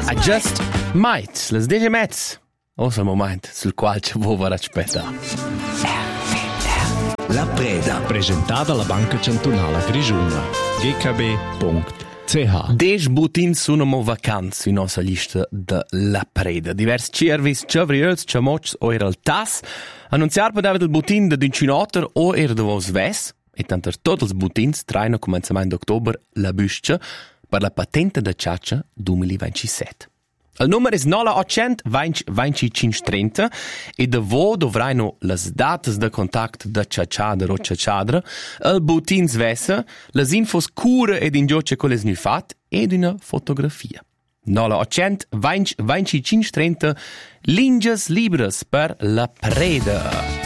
Just Might, las 10:30. Osa moment sul qual ci vuoi aspettare. La Preda, presentata alla Banca Cantonale Grigiuna. gkb.ch. 10 butin sono mo vacanze in nostra lista de La Preda. Diversi cervis, ciavriols, ciamocs o era il tas. Annunziar per David il butin de d'uncinotter o era de vos ves. E tanto tots els butins traino a començament d'october la buscia per la patente de ciaccia 2027. Il numero è 0800 20 25 30 e da vo dovraino las datas de contact da ciacciadra o ciacciadra, il butin svessa, las infos cura ed ingioce con les nufat ed una fotografia. 0800 20 25 30 linges libres per La Preda.